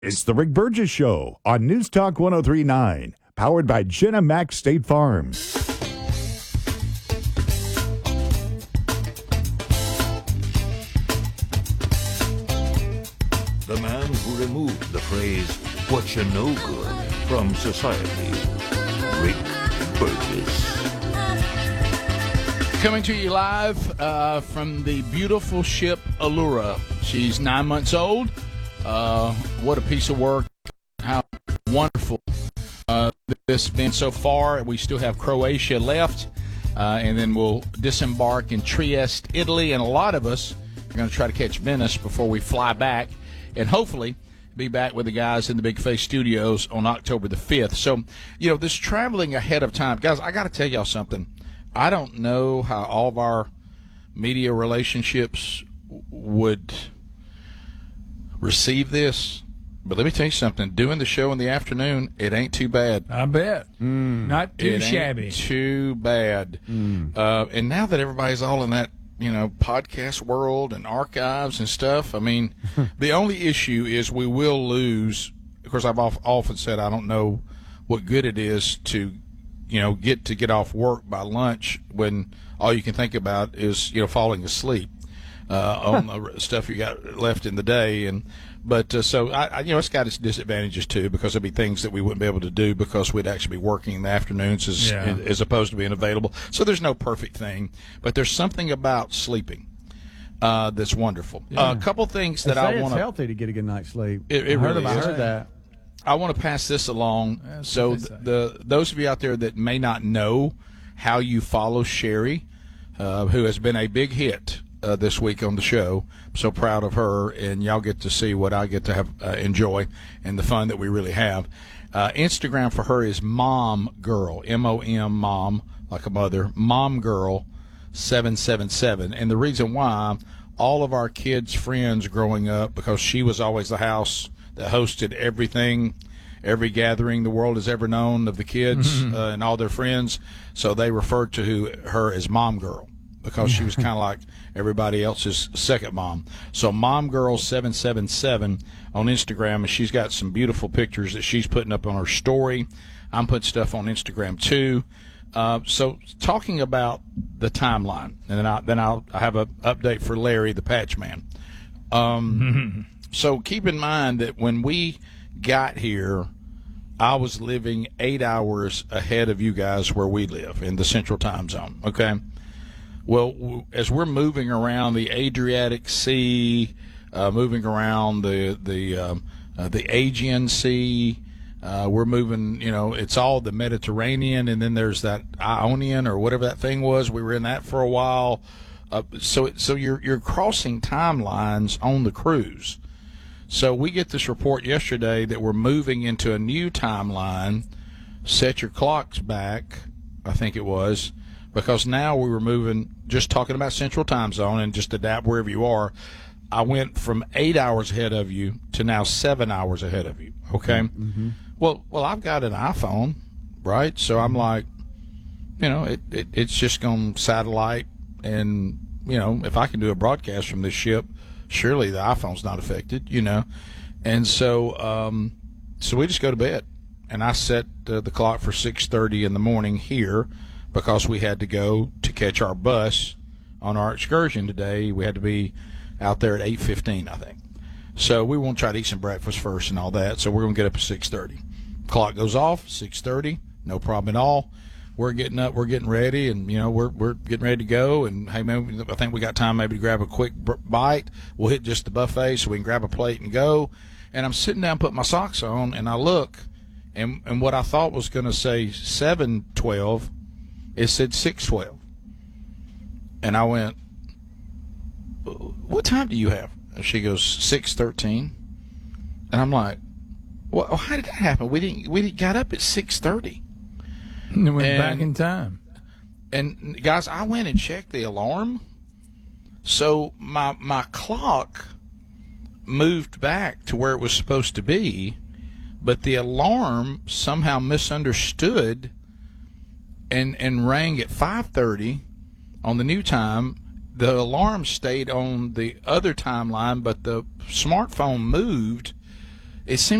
It's the Rick Burgess Show on News Talk 1039, powered by Jenna Mack State Farm. The man who removed the phrase, "what you no good," from society, Rick Burgess. Coming to you live from the beautiful ship Allura. She's 9 months old. What a piece of work. How wonderful this has been so far. We still have Croatia left, and then we'll disembark in Trieste, Italy, and a lot of us are going to try to catch Venice before we fly back, and hopefully be back with the guys in the Big Face Studios on October the 5th. So, this traveling ahead of time. Guys, I got to tell y'all something. I don't know how all of our media relationships would receive this, but let me tell you something. Doing the show in the afternoon, it ain't too bad. I bet. Not too shabby. Ain't too bad. And now that everybody's all in that, podcast world and archives and stuff, I mean, the only issue is we will lose. Of course, I've often said I don't know what good it is to get off work by lunch when all you can think about is, falling asleep on the stuff you got left in the day. So it's got its disadvantages too, because there'll be things that we wouldn't be able to do because we'd actually be working in the afternoons as opposed to being available. So there's no perfect thing, but there's something about sleeping that's wonderful. Yeah. A couple things that I want It's healthy to get a good night's sleep. It really is. I heard that. I want to pass this along. So those of you out there that may not know how you follow Sherry, who has been a big hit this week on the show. I'm so proud of her, and y'all get to see what I get to have enjoy and the fun that we really have. Instagram for her is Mom Girl, M-O-M, Mom, like a mother, Mom Girl 777. And the reason why, all of our kids' friends growing up, because she was always the house that hosted everything, every gathering the world has ever known of the kids and all their friends. So they referred to her as Mom Girl because she was kind of like everybody else's second mom. So Mom Girl 777 on Instagram, and she's got some beautiful pictures that she's putting up on her story. I'm putting stuff on Instagram too. So talking about the timeline, and then I have an update for Larry, the patch man. So keep in mind that when we got here, I was living 8 hours ahead of you guys where we live in the Central Time Zone, okay? Well, as we're moving around the Adriatic Sea, moving around the Aegean Sea, we're moving, it's all the Mediterranean, and then there's that Ionian or whatever that thing was. We were in that for a while. So you're crossing timelines on the cruise. So we get this report yesterday that we're moving into a new timeline. Set your clocks back, I think it was, because now we were moving, just talking about Central Time Zone and just adapt wherever you are. I went from 8 hours ahead of you to now 7 hours ahead of you, okay? Mm-hmm. Well, I've got an iPhone, right? So I'm like, it's just going satellite, and, if I can do a broadcast from this ship, surely the iPhone's not affected, And so so we just go to bed. And I set the clock for 6:30 in the morning here because we had to go to catch our bus on our excursion today. We had to be out there at 8:15, I think. So we want to try to eat some breakfast first and all that. So we're going to get up at 6:30. Clock goes off, 6:30, no problem at all. We're getting up, we're getting ready, and, we're getting ready to go. And, hey, man, I think we got time maybe to grab a quick bite. We'll hit just the buffet so we can grab a plate and go. And I'm sitting down, putting my socks on, and I look, and what I thought was going to say 7:12, it said 6:12. And I went, what time do you have? And she goes, 6:13. And I'm like, well, how did that happen? We got up at 6:30. And went back in time. And, guys, I went and checked the alarm. So my clock moved back to where it was supposed to be, but the alarm somehow misunderstood and rang at 5:30 on the new time. The alarm stayed on the other timeline, but the smartphone moved it seems